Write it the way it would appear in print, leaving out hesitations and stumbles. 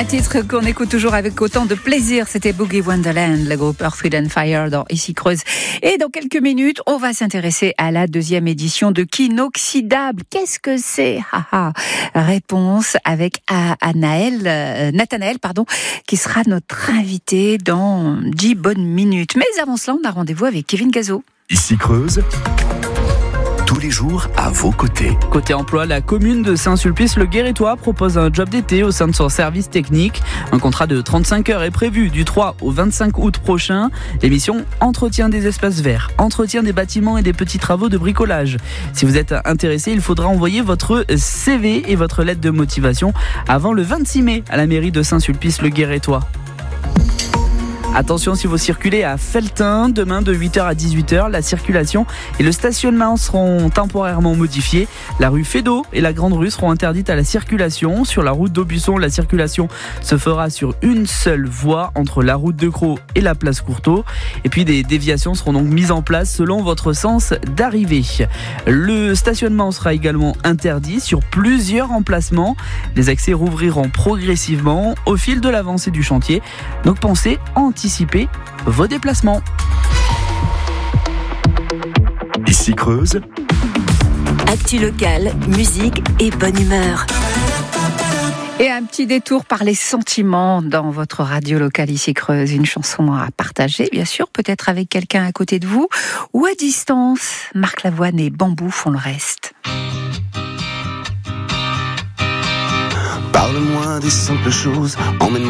titre qu'on écoute toujours avec autant de plaisir, c'était Boogie Wonderland, le groupe Earth, Wind & Fire dans Ici Creuse. Et dans quelques minutes, on va s'intéresser à la deuxième édition de Kinoxydable. Qu'est-ce que c'est? Réponse avec Nathanaël, qui sera notre invité dans 10 bonnes minutes. Mais avant cela, on a rendez-vous avec Kevin Gazo. Ici Creuse, tous les jours à vos côtés. Côté emploi, la commune de Saint-Sulpice-le-Guérétois propose un job d'été au sein de son service technique. Un contrat de 35 heures est prévu du 3 au 25 août prochain. L'émission entretien des espaces verts, entretien des bâtiments et des petits travaux de bricolage. Si vous êtes intéressé, il faudra envoyer votre CV et votre lettre de motivation avant le 26 mai à la mairie de Saint-Sulpice-le-Guérétois. Attention si vous circulez à Felletin, demain de 8h à 18h, la circulation et le stationnement seront temporairement modifiés. La rue Fédot et la Grande Rue seront interdites à la circulation. Sur la route d'Aubusson, la circulation se fera sur une seule voie entre la route de Crau et la place Courtauld. Et puis des déviations seront donc mises en place selon votre sens d'arrivée. Le stationnement sera également interdit sur plusieurs emplacements. Les accès rouvriront progressivement au fil de l'avancée du chantier. Donc pensez à anticiper vos déplacements. Ici Creuse. Actu locale, musique et bonne humeur. Et un petit détour par les sentiments dans votre radio locale Ici Creuse. Une chanson à partager, bien sûr, peut-être avec quelqu'un à côté de vous ou à distance. Marc Lavoine et Bambou font le reste. Parle-moi des simples choses, emmène-moi